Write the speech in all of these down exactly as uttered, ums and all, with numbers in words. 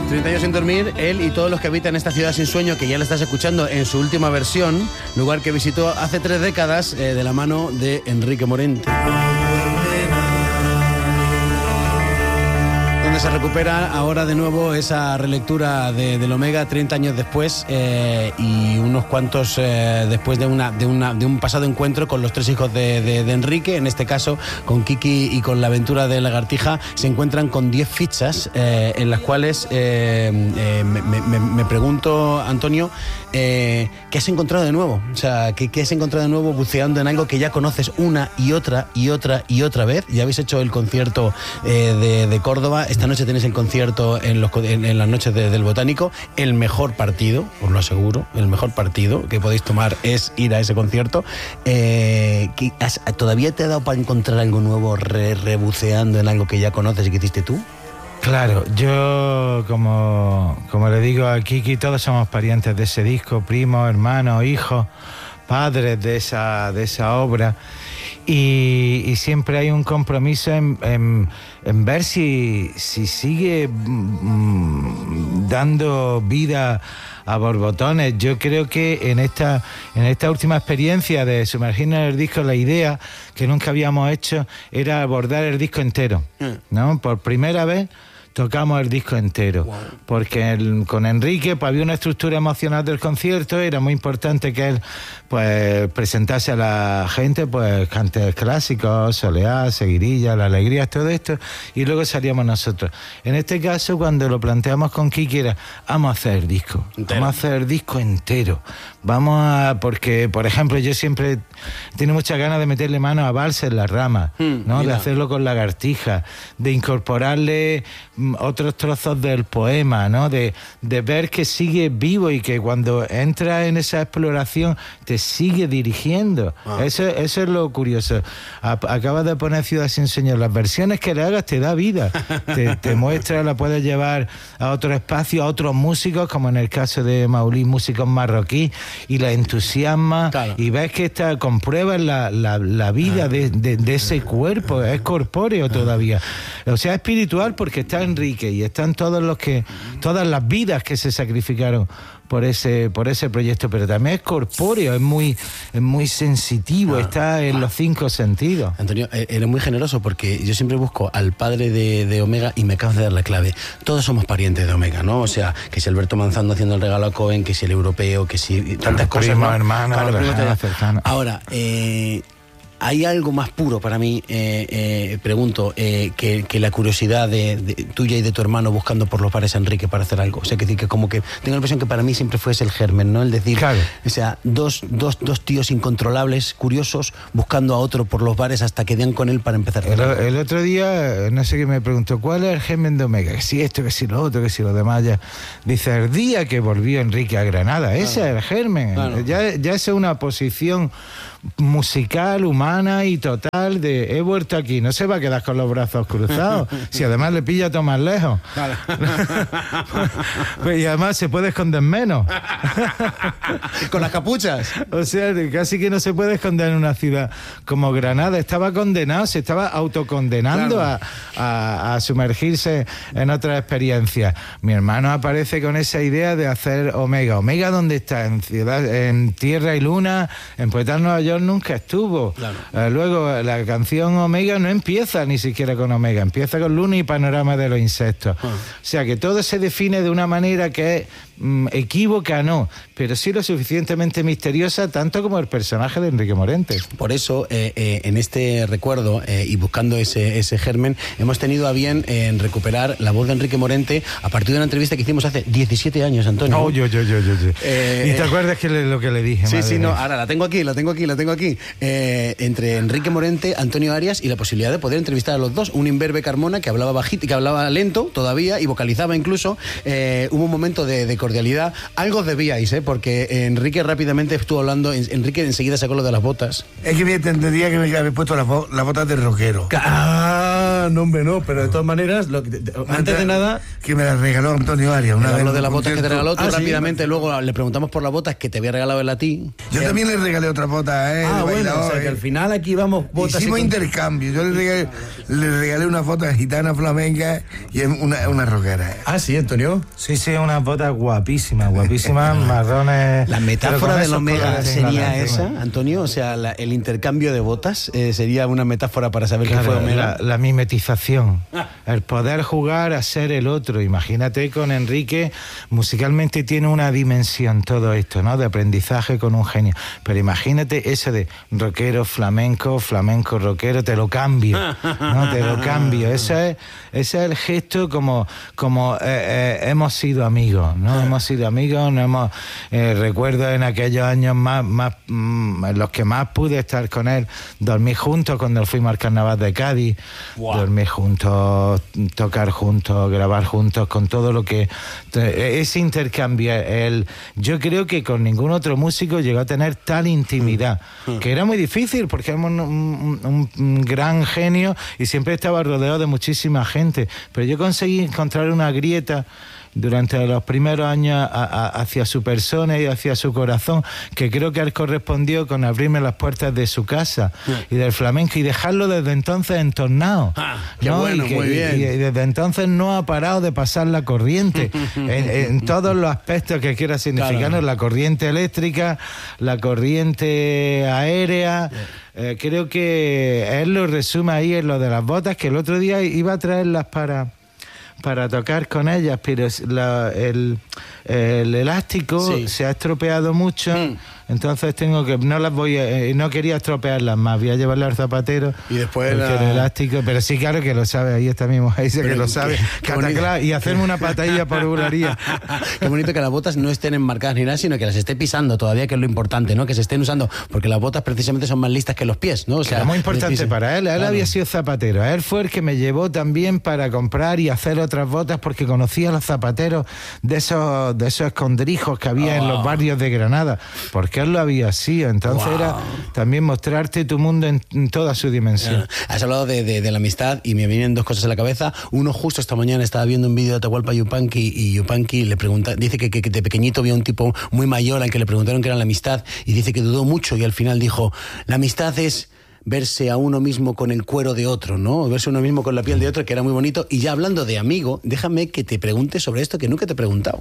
treinta años sin dormir, él y todos los que habitan esta ciudad sin sueño, que ya le estás escuchando en su última versión, lugar que visitó hace tres décadas eh, de la mano de Enrique Morente. Donde se recupera ahora de nuevo esa relectura de, del Omega treinta años después eh, y unos cuantos eh, después de, una, de, una, de un pasado encuentro con los tres hijos de, de, de Enrique, en este caso con Kiki y con la aventura de Lagartija, se encuentran con diez fichas eh, en las cuales eh, eh, me, me, me pregunto, Antonio, eh, ¿qué has encontrado de nuevo? O sea, ¿qué, ¿qué has encontrado de nuevo buceando en algo que ya conoces una y otra y otra y otra vez? Ya habéis hecho el concierto eh, de, de Córdoba. Esta noche tenéis el concierto en, los, en, en las noches de, del Botánico. El mejor partido, os lo aseguro, el mejor partido que podéis tomar es ir a ese concierto. Eh, has, ¿Todavía te ha dado para encontrar algo nuevo re, rebuceando en algo que ya conoces y que hiciste tú? Claro, yo como, como le digo a Kiki, todos somos parientes de ese disco, primos, hermanos, hijos, padres de esa, de esa obra. Y, y siempre hay un compromiso en, en, en ver si, si sigue mmm, dando vida a borbotones. Yo creo que en esta, en esta última experiencia de sumergirnos en el disco, la idea que nunca habíamos hecho era abordar el disco entero, ¿no? Por primera vez tocamos el disco entero, wow. Porque el, con Enrique pues había una estructura emocional del concierto, era muy importante que él pues presentase a la gente pues cantes clásicos, Soleá, Seguirilla, La Alegría, todo esto, y luego salíamos nosotros. En este caso, cuando lo planteamos con Kiki, era vamos a hacer el disco, entero. vamos a hacer el disco entero, vamos a, porque por ejemplo yo siempre tengo muchas ganas de meterle mano a Vals en la rama, mm, ¿no? De hacerlo con Lagartija, de incorporarle otros trozos del poema, ¿no? De, de ver que sigue vivo y que cuando entras en esa exploración te sigue dirigiendo. Ah. Eso, eso es lo curioso. Acabas de poner Ciudad sin sueño. Las versiones que le hagas te da vida. te, te muestra, la puedes llevar a otro espacio, a otros músicos, como en el caso de Maulí, músicos marroquíes, y la entusiasma, claro. Y ves que está, compruebas la, la, la vida ah. de, de, de ese cuerpo. Es corpóreo todavía. O sea, espiritual, porque está Enrique y están todos los que, todas las vidas que se sacrificaron por ese, por ese proyecto, pero también es corpóreo, es muy, es muy sensitivo, ah, está en ah. los cinco sentidos. Antonio, eres muy generoso porque yo siempre busco al padre de, de Omega y me acabas de dar la clave. Todos somos parientes de Omega, ¿no? O sea, que si Alberto Manzano haciendo el regalo a Cohen, que si el europeo, que si tantas cosas, primo, ¿no? hermano, claro, primo, lejano, cercano. Ahora, eh... ¿hay algo más puro para mí, eh, eh, pregunto, eh, que, que la curiosidad de, de tuya y de tu hermano buscando por los bares a Enrique para hacer algo? O sea, que, que como que tengo la impresión que para mí siempre fue ese el germen, ¿no? El decir, claro. O sea, dos, dos, dos tíos incontrolables, curiosos, buscando a otro por los bares hasta que den con él para empezar. El, el otro día, no sé qué me preguntó, ¿cuál es el germen de Omega? Que si esto, que si lo otro, que si lo demás. Ya. Dice, el día que volvió Enrique a Granada, ese claro. es el germen. Claro. Ya, ya es una posición musical, humana y total de he vuelto aquí, no se va a quedar con los brazos cruzados, si además le pilla todo más lejos. Vale. Pues, y además se puede esconder menos. Con las capuchas. O sea, casi que no se puede esconder en una ciudad como Granada. Estaba condenado, se estaba autocondenando claro. a, a, a sumergirse en otras experiencias. Mi hermano aparece con esa idea de hacer Omega. Omega, ¿dónde está? En ciudad, en Tierra y Luna, en Poetas Nueva York nunca estuvo. Claro. Eh, luego la canción Omega no empieza ni siquiera con Omega, empieza con Luna y Panorama de los Insectos. Ah. O sea que todo se define de una manera que es mm, equívoca, no, pero sí lo suficientemente misteriosa, tanto como el personaje de Enrique Morente. Por eso, eh, eh, en este recuerdo eh, y buscando ese, ese germen, hemos tenido a bien eh, en recuperar la voz de Enrique Morente a partir de una entrevista que hicimos hace diecisiete años, Antonio. Oh, yo, yo, yo, yo. yo. Eh, ¿Y te eh, acuerdas que le, lo que le dije? Sí, sí, no, ahora la tengo aquí, la tengo aquí, la tengo aquí. Eh, entre Enrique Morente, Antonio Arias y la posibilidad de poder entrevistar a los dos. Un imberbe Carmona que hablaba bajito, que hablaba lento todavía y vocalizaba incluso. Eh, hubo un momento de, de cordialidad. Algo debíais, ¿eh? Porque Enrique rápidamente estuvo hablando. Enrique enseguida sacó lo de las botas. Es que me tendría que me haber puesto las, bo las botas de rockero. Ah, Ah, no, hombre, no, pero de todas maneras, lo que, antes de nada... Que me la regaló Antonio Arias una vez. Lo de las botas que te regaló tú ah, rápidamente, sí, luego le preguntamos por las botas que te había regalado él a ti. Yo eh, también le regalé otra bota a él. Ah, bueno, o sea, que al final aquí vamos botas... Hicimos y intercambio, yo le regalé, le regalé una foto gitana flamenca y una, una rockera. Ah, sí, Antonio. Sí, sí, unas botas guapísimas, guapísimas, marrones... La metáfora del Omega sería esa, Antonio, o sea, la, el intercambio de botas eh, sería una metáfora para saber claro, qué fue Omega. La, la mimetización, ah. el poder jugar a ser el otro. Imagínate con Enrique, musicalmente tiene una dimensión todo esto, ¿no? De aprendizaje con un genio. Pero imagínate eso de rockero, flamenco, flamenco, rockero, te lo cambio, ¿no? Te lo cambio. Ese es, ese es el gesto como, como eh, eh, hemos sido amigos, ¿no? Hemos sido amigos, no hemos, eh, recuerdo en aquellos años más, más mm, en los que más pude estar con él, dormir juntos cuando fuimos al Carnaval de Cádiz, wow. dormir juntos, tocar juntos, grabar juntos, con todo lo que... Ese intercambio, el, yo creo que con ningún otro músico llegó a tener tal intimidad, mm. que era muy difícil porque era un, un, un gran genio y siempre estaba rodeado de muchísima gente, pero yo conseguí encontrar una grieta durante los primeros años a, a, hacia su persona y hacia su corazón, que creo que él correspondió con abrirme las puertas de su casa y del flamenco y dejarlo desde entonces entornado. Ah, qué ¿no? bueno, y que, muy bien. Y, y desde entonces no ha parado de pasar la corriente en, en todos los aspectos que quiera significar, claro. La corriente eléctrica, la corriente aérea. Eh, creo que él lo resume ahí en lo de las botas, que el otro día iba a traerlas para... para tocar con ellas, pero la, el, el elástico sí. se ha estropeado mucho, mm. entonces tengo que, no las voy a, no quería estropearlas más, voy a llevarlas al zapatero y después la... el elástico, pero sí, claro que lo sabe, ahí está mi mujer, dice pero que lo sabe, qué, qué y hacerme una patadilla por burlaría. Qué bonito que las botas no estén enmarcadas ni nada, sino que las esté pisando todavía, que es lo importante, ¿no? Que se estén usando, porque las botas precisamente son más listas que los pies, ¿no? O sea, era muy importante para él, él claro. había sido zapatero, él fue el que me llevó también para comprar y hacer otras botas, porque conocía a los zapateros de esos, de esos escondrijos que había oh. en los barrios de Granada, porque él lo había sido, entonces wow. era también mostrarte tu mundo en, en toda su dimensión. Yeah. Has hablado de, de, de la amistad y me vienen dos cosas a la cabeza. Uno, justo esta mañana estaba viendo un vídeo de Atahualpa Yupanqui y Yupanqui le pregunta, dice que, que, que de pequeñito vio un tipo muy mayor al que le preguntaron qué era la amistad y dice que dudó mucho y al final dijo, la amistad es verse a uno mismo con el cuero de otro, ¿no? Verse a uno mismo con la piel de otro, que era muy bonito. Y ya hablando de amigo, déjame que te pregunte sobre esto que nunca te he preguntado.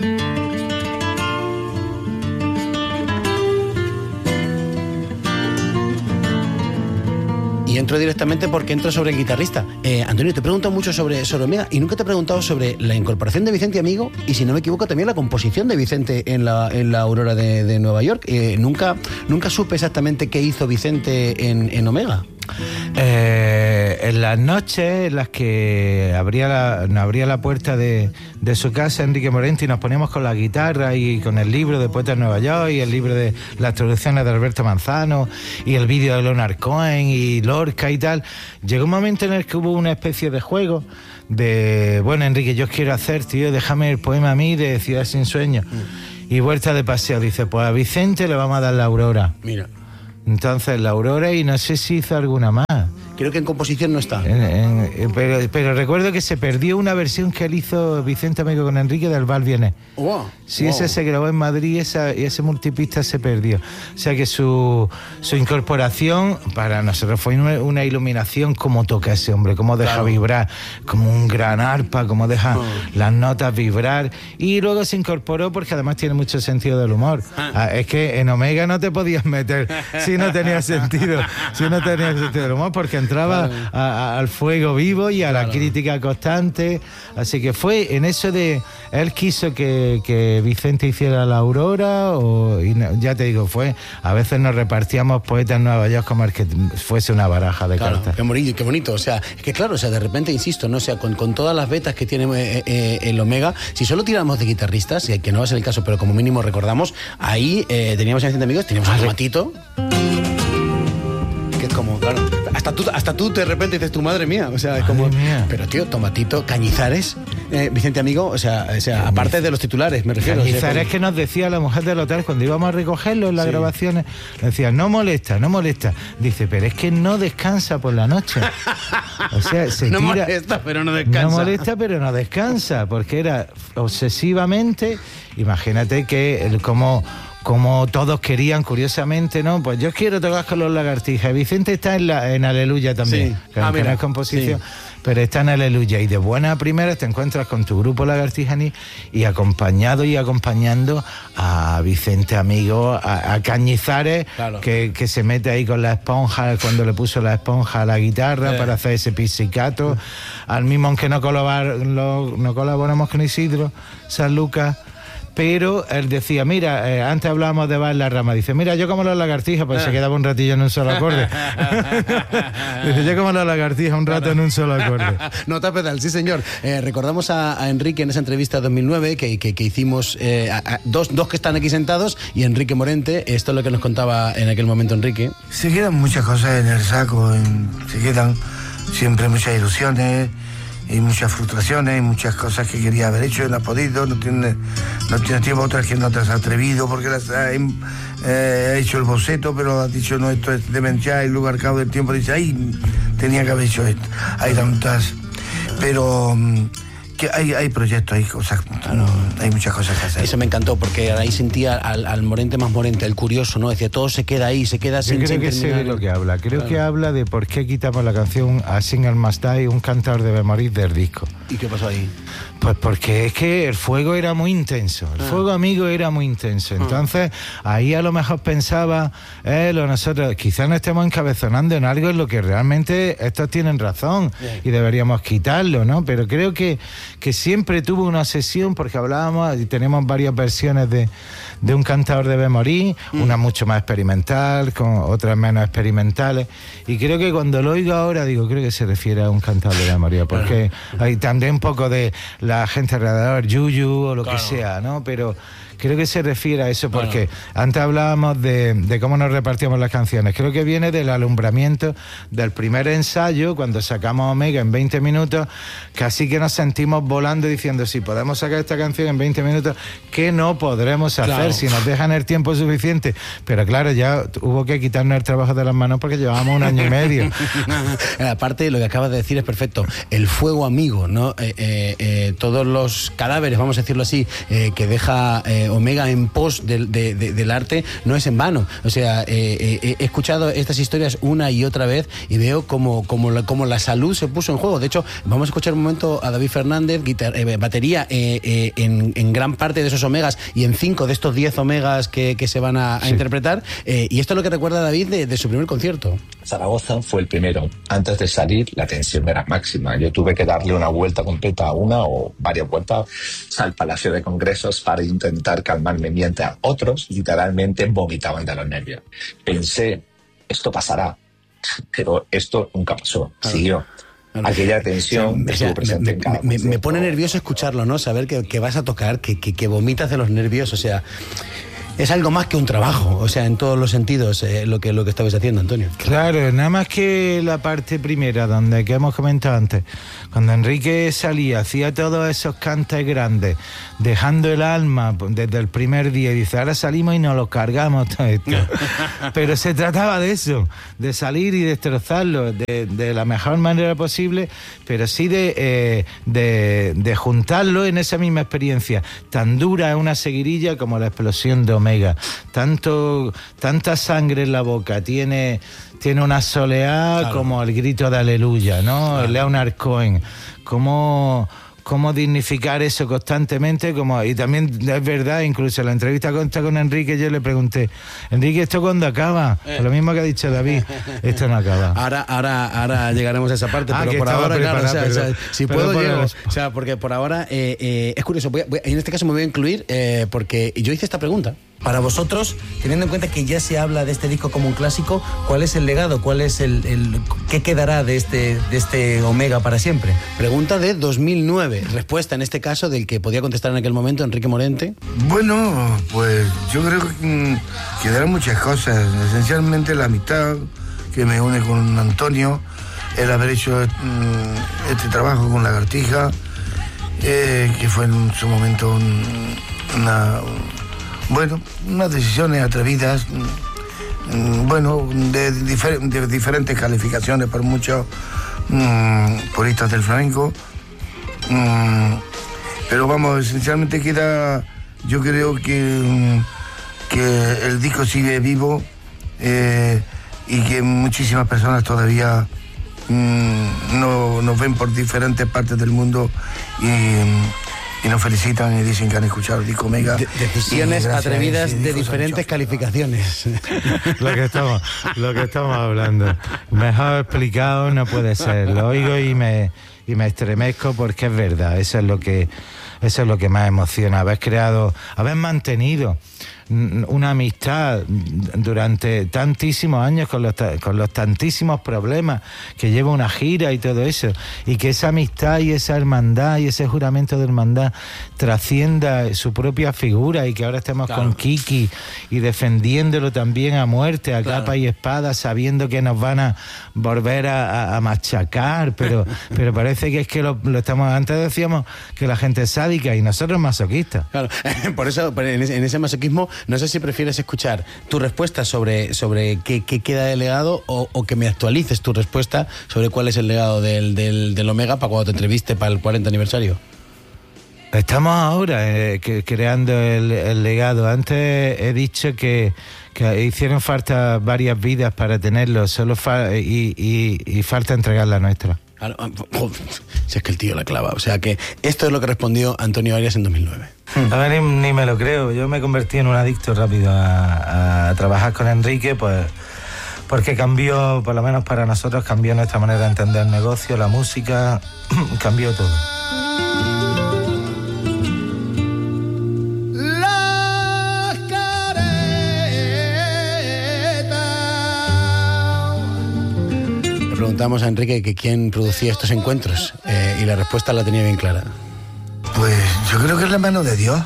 Y entro directamente porque entro sobre el guitarrista. Eh, Antonio, te he preguntado mucho sobre, sobre Omega y nunca te he preguntado sobre la incorporación de Vicente Amigo y, si no me equivoco, también la composición de Vicente en la, en la Aurora de, de Nueva York. Eh, nunca, nunca supe exactamente qué hizo Vicente en, en Omega. Eh, en las noches en las que abría la, nos abría la puerta de, de su casa Enrique Morente y nos poníamos con la guitarra y con el libro de Poetas de Nueva York y el libro de las traducciones de Alberto Manzano y el vídeo de Leonard Cohen y Lorca y tal, llegó un momento en el que hubo una especie de juego de, bueno, Enrique, yo quiero hacer, tío, déjame el poema a mí de Ciudad sin Sueño. Mm. Y vuelta de paseo, dice, pues a Vicente le vamos a dar la Aurora. Mira. Entonces la Aurora, y no sé si hizo alguna más. Creo que en composición no está. En, en, pero, pero recuerdo que se perdió una versión que él hizo Vicente Amigo con Enrique del Val Vienes. Wow, sí, wow. Ese se grabó en Madrid y esa, y ese multipista se perdió. O sea que su, su incorporación para nosotros fue una, una iluminación. Cómo toca ese hombre, cómo deja claro. vibrar, como un gran arpa, cómo deja oh. las notas vibrar. Y luego se incorporó porque además tiene mucho sentido del humor. Ah. Ah, es que en Omega no te podías meter si no tenía sentido, si no tenía sentido del humor, porque entraba claro. a, a, al fuego vivo y a claro. la crítica constante. Así que fue en eso de él quiso que, que Vicente hiciera la Aurora, o y no, ya te digo, fue a veces nos repartíamos Poetas en Nueva York como el que fuese una baraja de claro, cartas. Qué bonito, qué bonito. O sea, es que claro, o sea, de repente, insisto, no o sea, con, con todas las vetas que tiene eh, eh, el Omega, si solo tiramos de guitarristas, que no va a ser el caso, pero como mínimo recordamos, ahí eh, teníamos a Vicente Amigos, teníamos a Matito, que es como, claro. hasta tú, hasta tú de repente dices, tu madre mía, o sea, es como... Mía. Pero tío, Tomatito, Cañizares, eh, Vicente Amigo, o sea, o sea aparte de los titulares, me refiero. Cañizares, o sea, como... que nos decía la mujer del hotel cuando íbamos a recogerlo en las sí. grabaciones, le decía, no molesta, no molesta. Dice, pero es que no descansa por la noche. O sea, se no tira... molesta, pero no descansa. No molesta, pero no descansa, porque era obsesivamente, imagínate que el como... como todos querían, curiosamente, ¿no? Pues yo quiero tocar con los Lagartijas. Vicente está en, la, en Aleluya también, sí. que ah, no es composición, sí. pero está en Aleluya. Y de buena a primera te encuentras con tu grupo Lagartijaní y acompañado y acompañando a Vicente Amigo, a, a Cañizares, claro. que, que se mete ahí con la esponja, cuando le puso la esponja a la guitarra eh. para hacer ese pizzicato. Al mismo, aunque no, colabar, lo, no colaboramos con Isidro San Lucas, pero él decía, mira, eh, antes hablábamos de Bar la Rama, dice, mira, yo como los Lagartijas, pues ah. se quedaba un ratillo en un solo acorde. Dice, yo como los Lagartijas un rato en un solo acorde. Nota pedal, sí señor. Eh, recordamos a, a Enrique en esa entrevista de dos mil nueve que, que, que hicimos, eh, a, a, dos, dos que están aquí sentados, y Enrique Morente, esto es lo que nos contaba en aquel momento Enrique. Se quedan muchas cosas en el saco, en, se quedan siempre muchas ilusiones, y muchas frustraciones, y muchas cosas que quería haber hecho y no ha podido, no tiene, no tiene tiempo, otras que no te has atrevido porque las ha eh, hecho el boceto, pero has dicho, no, esto es demencial, y luego al cabo del tiempo dice, ay, tenía que haber hecho esto. Hay tantas, pero que hay, hay proyectos, hay cosas, claro. hay muchas cosas que hacer. Eso me encantó, porque ahí sentía al, al Morente más Morente, el curioso, ¿no? Decía, todo se queda ahí, se queda sin, Yo creo sin que terminar. sé de lo que habla. Creo claro. que habla de por qué quitamos la canción A Single Must Die, un cantador debe morir del disco. ¿Y qué pasó ahí? Pues porque es que el fuego era muy intenso, el ah. fuego amigo era muy intenso. Entonces, ah. ahí a lo mejor pensaba él o nosotros, quizás no estemos encabezonando en algo en lo que realmente estos tienen razón Bien. y deberíamos quitarlo, ¿no? Pero creo que, que siempre tuvo una obsesión, porque hablábamos y tenemos varias versiones de, de un cantador debe morir, mm. una mucho más experimental, con otras menos experimentales. Y creo que cuando lo oigo ahora, digo, creo que se refiere a un cantador debe morir, porque claro. hay también un poco de la gente alrededor, yuyu o lo claro. que sea, ¿no? Pero creo que se refiere a eso, porque claro. antes hablábamos de, de cómo nos repartíamos las canciones. Creo que viene del alumbramiento del primer ensayo, cuando sacamos Omega en veinte minutos, casi que nos sentimos volando diciendo, si podemos sacar esta canción en veinte minutos, ¿qué no podremos hacer claro. si nos dejan el tiempo suficiente? Pero claro, ya hubo que quitarnos el trabajo de las manos porque llevábamos un año y medio. Aparte, lo que acabas de decir es perfecto. El fuego amigo, ¿no? Eh, eh, eh, todos los cadáveres, vamos a decirlo así, eh, que deja... Eh, Omega en pos de, de, de, del arte no es en vano. O sea, eh, eh, he escuchado estas historias una y otra vez y veo como, como, la, como la salud se puso en juego. De hecho, vamos a escuchar un momento a David Fernández, guitar, eh, batería eh, eh, en, en gran parte de esos Omegas y en cinco de estos diez Omegas que, que se van a, a sí. interpretar. Eh, y esto es lo que recuerda David de, de su primer concierto. Zaragoza fue el primero. Antes de salir, la tensión era máxima. Yo tuve que darle una vuelta completa a una o varias vueltas al Palacio de Congresos para intentar calmarme, mientras otros literalmente vomitaban de los nervios. Pensé, esto pasará, pero esto nunca pasó, claro. siguió. Claro. Aquella tensión o sea, estuvo presente me, en cada me, me pone nervioso escucharlo, ¿no? Saber que, que vas a tocar, que, que, que vomitas de los nervios, o sea... Es algo más que un trabajo, o sea, en todos los sentidos, eh, lo que lo que estabas haciendo, Antonio. Claro, nada más que la parte primera, donde que hemos comentado antes, cuando Enrique salía, hacía todos esos cantes grandes, dejando el alma desde el primer día, y dice, ahora salimos y nos lo cargamos todo esto. Pero se trataba de eso, de salir y destrozarlo de, de la mejor manera posible, pero sí de, eh, de, de juntarlo en esa misma experiencia. Tan dura es una seguirilla como la explosión de Omega. Tanto, tanta sangre en la boca, tiene, tiene una soleá claro. como el grito de Aleluya, ¿no? Claro. Leonard Cohen. Cómo, cómo dignificar eso constantemente, como, y también es verdad, incluso en la entrevista con, con Enrique yo le pregunté, Enrique, ¿esto cuándo acaba? Eh. Lo mismo que ha dicho David, esto no acaba. Ahora, ahora, ahora llegaremos a esa parte, ah, pero por ahora, claro, o sea, pero, o sea, si puedo llego, los... o sea, porque por ahora eh, eh, es curioso, voy a, voy a, en este caso me voy a incluir eh, porque yo hice esta pregunta. Para vosotros, teniendo en cuenta que ya se habla de este disco como un clásico, ¿cuál es el legado? ¿Cuál es el, el qué quedará de este, de este Omega para siempre? Pregunta de dos mil nueve. Respuesta en este caso del que podía contestar en aquel momento Enrique Morente. Bueno, pues yo creo que mm, quedarán muchas cosas. Esencialmente la amistad, que me une con Antonio, el haber hecho mm, este trabajo con Lagartija, eh, que fue en su momento un, una, bueno, unas decisiones atrevidas, mm, bueno, de, difer de diferentes calificaciones por muchos mm, puristas del flamenco, mm, pero vamos, esencialmente queda, yo creo que, que el disco sigue vivo, eh, y que muchísimas personas todavía mmm, no, nos ven por diferentes partes del mundo y, y nos felicitan y dicen que han escuchado el disco Omega. De decisiones atrevidas de diferentes calificaciones. Lo que estamos, lo que estamos hablando. Mejor explicado no puede ser. Lo oigo y me, y me estremezco porque es verdad. Eso es lo que, eso es lo que más emociona. Haber creado, haber mantenido una amistad durante tantísimos años con los, con los tantísimos problemas que lleva una gira y todo eso, y que esa amistad y esa hermandad y ese juramento de hermandad trascienda su propia figura, y que ahora estemos claro. con Kiki y defendiéndolo también a muerte, a claro. capa y espada, sabiendo que nos van a volver a, a, a machacar, pero, pero parece que es que lo, lo estamos, antes decíamos que la gente es sádica y nosotros masoquistas. Claro, por eso en ese, en ese masoquismo no sé si prefieres escuchar tu respuesta sobre, sobre qué, qué queda del legado, o, o que me actualices tu respuesta sobre cuál es el legado del, del, del Omega para cuando te entreviste para el cuarenta aniversario. Estamos ahora eh, que, creando el, el legado. Antes he dicho que, que hicieron falta varias vidas para tenerlo, solo fa y, y, y falta entregar la nuestra. Si es que el tío la clava. O sea que esto es lo que respondió Antonio Arias en dos mil nueve. A ver, ni, ni me lo creo. Yo me convertí en un adicto rápido a, a trabajar con Enrique, pues porque cambió, por lo menos para nosotros, cambió nuestra manera de entender el negocio, la música, cambió todo. Preguntamos a Enrique que quién producía estos encuentros, eh, y la respuesta la tenía bien clara. Pues yo creo que es la mano de Dios.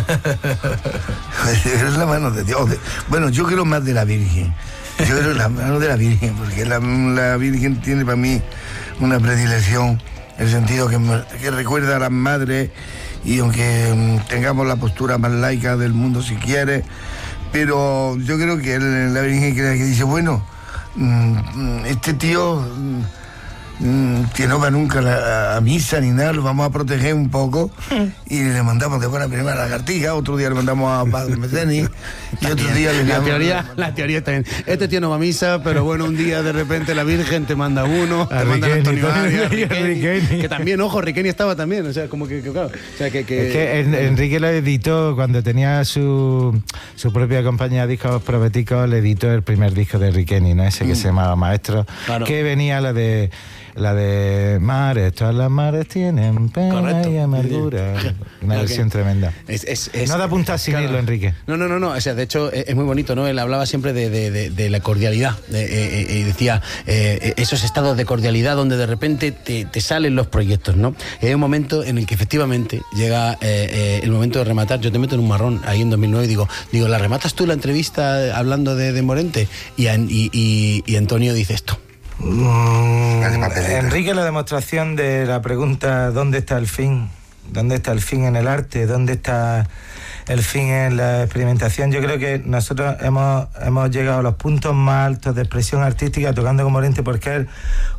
Es la mano de Dios. Bueno, yo creo más de la Virgen. Yo creo la mano de la Virgen, porque la, la Virgen tiene para mí una predilección, el sentido que, que recuerda a las madres, y aunque tengamos la postura más laica del mundo si quiere, pero yo creo que la Virgen que dice, bueno, este tío que no va nunca a, la, a misa ni nada, lo vamos a proteger un poco, y le mandamos de buena primera a Lagartija, otro día le mandamos a Padre Meceni, y otro día le la teoría, la teoría está bien. Este tío no va a misa, pero bueno, un día de repente la Virgen te manda uno, te manda a Antonio Arias, que también, ojo, Riqueni estaba también, o sea, como que, que claro, o sea, que, que... Es que en, Enrique lo editó cuando tenía su, su propia compañía de discos proféticos, le editó el primer disco de Riqueni, ¿no? Ese que mm. se llamaba Maestro, claro. que venía la de La de mares, todas las mares tienen pena Correcto. y amargura. Una okay. versión tremenda. Es, es, es, no da punta sin claro. irlo, Enrique. No, no, no, no. O sea, de hecho, es, es muy bonito, ¿no? Él hablaba siempre de, de, de, de la cordialidad. De, eh, eh, y decía, eh, esos estados de cordialidad donde de repente te, te salen los proyectos, ¿no? Y hay un momento en el que efectivamente llega eh, eh, el momento de rematar. Yo te meto en un marrón ahí en dos mil nueve y digo, digo, ¿la rematas tú la entrevista hablando de, de Morente? Y, y, y, y Antonio dice esto. Mm, Enrique, la demostración de la pregunta ¿dónde está el fin? ¿Dónde está el fin en el arte? ¿Dónde está el fin en la experimentación? Yo creo que nosotros hemos, hemos llegado a los puntos más altos de expresión artística tocando con Morente, porque él